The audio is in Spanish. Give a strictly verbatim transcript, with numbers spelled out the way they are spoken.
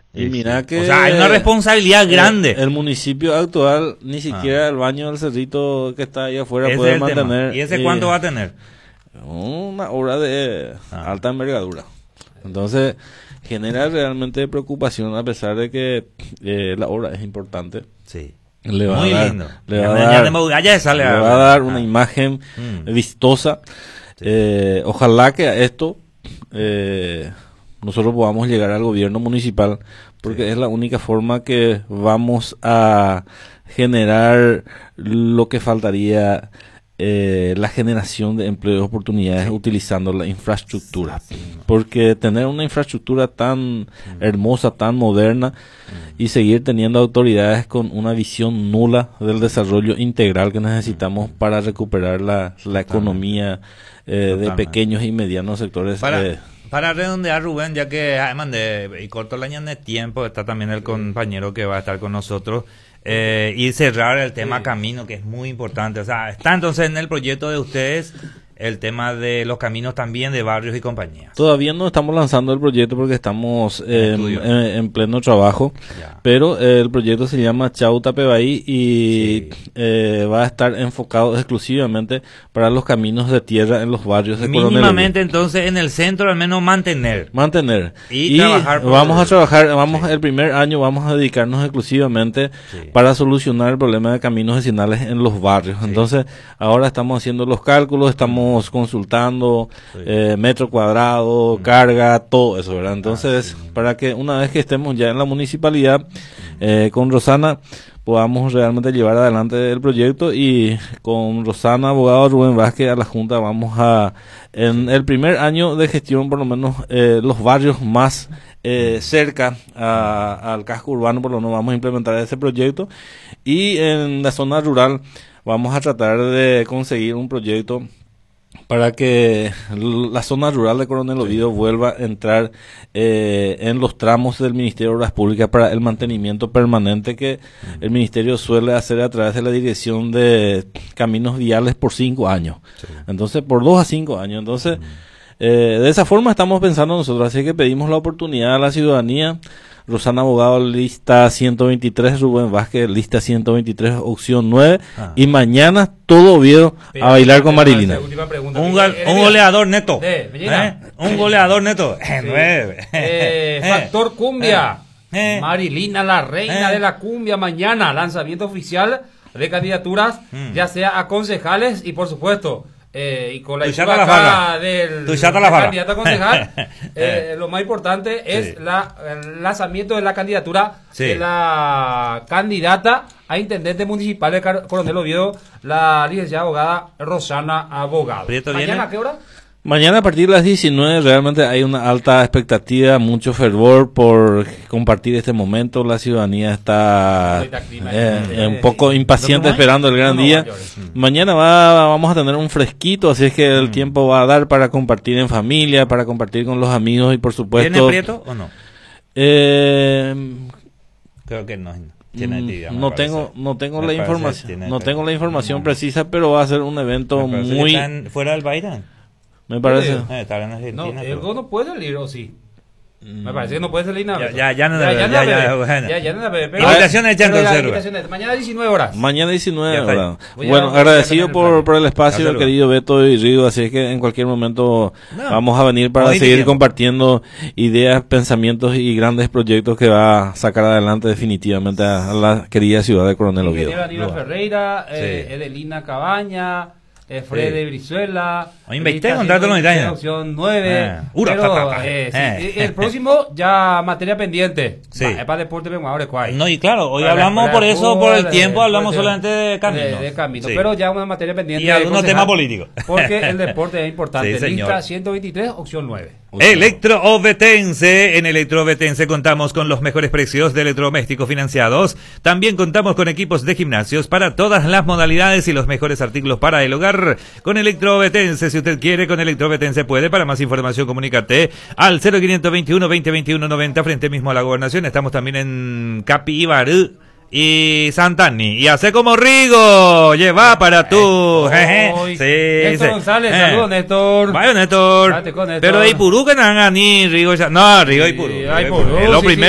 Y mira que... O sea, hay una responsabilidad grande. El, el municipio actual, ni siquiera ah. el baño del cerrito que está ahí afuera ese puede mantener. Tema. ¿Y ese eh, cuánto va a tener? Una obra de ah. alta envergadura. Entonces, genera realmente preocupación a pesar de que eh, la obra es importante. Sí. Le va Muy a dar, lindo. Le va a dar, le va a dar una imagen mm. vistosa. Sí. Eh, ojalá que a esto eh, nosotros podamos llegar al gobierno municipal, porque sí. es la única forma que vamos a generar lo que faltaría, eh, la generación de empleo y oportunidades sí. utilizando la infraestructura. Sí, sí, porque tener una infraestructura tan mm. hermosa, tan moderna, mm. y seguir teniendo autoridades con una visión nula del desarrollo integral que necesitamos mm. para recuperar la, la economía eh, de pequeños y medianos sectores. Para, eh, para redondear, Rubén, ya que además de, y corto la ñana de tiempo, está también el compañero que va a estar con nosotros. Eh, y cerrar el tema sí. camino, que es muy importante. O sea, está entonces en el proyecto de ustedes el tema de los caminos también de barrios y compañías. Todavía no estamos lanzando el proyecto porque estamos eh, en, en, en pleno trabajo, ya. pero eh, el proyecto se llama Chauta Pebaí y sí. eh, va a estar enfocado exclusivamente para los caminos de tierra en los barrios de Coronel Oviedo. Mínimamente entonces en el centro al menos mantener. Mantener. Y, y trabajar. Por vamos el... a trabajar, vamos sí. el primer año vamos a dedicarnos exclusivamente sí. para solucionar el problema de caminos vecinales en los barrios. Sí. Entonces ahora estamos haciendo los cálculos, estamos consultando sí. eh, metro cuadrado, mm. carga, todo eso, ¿verdad? Entonces, ah, sí. para que una vez que estemos ya en la municipalidad eh, con Rosana podamos realmente llevar adelante el proyecto, y con Rosana, abogado Rubén Vázquez, a la Junta vamos a, en el primer año de gestión, por lo menos eh, los barrios más eh, cerca a, al casco urbano, por lo menos vamos a implementar ese proyecto, y en la zona rural vamos a tratar de conseguir un proyecto para que la zona rural de Coronel Oviedo sí. vuelva a entrar eh, en los tramos del Ministerio de Obras Públicas para el mantenimiento permanente que mm. el Ministerio suele hacer a través de la Dirección de Caminos Viales por cinco años. Sí. Entonces, por dos a cinco años. Entonces, mm. eh, de esa forma estamos pensando nosotros. Así que pedimos la oportunidad a la ciudadanía. Rosana Abogado, lista ciento veintitrés, Rubén Vázquez, lista ciento veintitrés, opción nueve, ah. y mañana todo Oviedo a bailar con Marilina. Un, gal, un goleador neto, eh, ¿eh? un goleador neto, sí. nueve. Eh, factor cumbia, eh. Marilina, la reina eh. de la cumbia, mañana, lanzamiento oficial de candidaturas, mm. ya sea a concejales y por supuesto... Eh, y con la ayuda del, del candidato a concejal, eh, lo más importante es sí. la, el lanzamiento de la candidatura sí. de la candidata a intendente municipal de Coronel Oviedo, la licenciada abogada Rosana Abogado. ¿Mañana a qué hora? Mañana a partir de las diecinueve realmente hay una alta expectativa, mucho fervor por compartir este momento. La ciudadanía está eh, eh, un poco impaciente esperando el gran día. Mañana va, vamos a tener un fresquito, así es que el mm. tiempo va a dar para compartir en familia, para compartir con los amigos y por supuesto... ¿Tiene Prieto o no? Eh, Creo que no. Tiene actividad, no, tengo, no tengo me la información, no tengo la información no. precisa, pero va a ser un evento muy... ¿Fuera del Bairán? Me parece. Eh, estar en Argentina, no, el no puede salir, ¿o sí? Mm. Me parece que no puede salir nada. Ya, ya, ya, no, ya, ya, ya, ya, bueno. ya, ya, no, pero, invitación hecha entonces. Mañana diecinueve horas. Mañana diecinueve horas. Bueno, agradecido por, por el espacio, el querido Beto y Rigo, así es que en cualquier momento no. vamos a venir para seguir tiempo. compartiendo ideas, pensamientos y grandes proyectos que va a sacar adelante definitivamente a la querida ciudad de Coronel Oviedo. Danilo Ferreira, eh, sí. Edelina Cabaña, Eh, Freddy sí. Brizuela, invité contrato con Italia. Opción nueve. Eh. Ura, pero, pa, pa, pa. Eh, eh. sí, el próximo ya materia pendiente. Sí. Va, es para deporte ahora cuál. No, y claro, hoy para hablamos para por eso, fútbol, por el tiempo, hablamos de, solamente de camino. De, de camino, sí. pero ya una materia pendiente. Y algunos temas políticos. Porque el deporte es importante. Sí, lista ciento veintitrés, opción nueve. Electroovetense. En Electroovetense contamos con los mejores precios de electrodomésticos financiados. También contamos con equipos de gimnasios para todas las modalidades y los mejores artículos para el hogar. Con Electroovetense, si usted quiere, con Electroovetense puede. Para más información, comunícate al cero quinientos veintiuno, veinte veintiuno, noventa, frente mismo a la gobernación. Estamos también en Capibarú y Santani. Y hace como Rigo, lleva para tú. Eh, sí, Néstor sí. González, eh. saludos Néstor. Vaya Néstor. Néstor. Pero Ipurú que no hagan ni Rigo. No, Rigo Ipurú. Sí, Ipurú, lo sí, primero.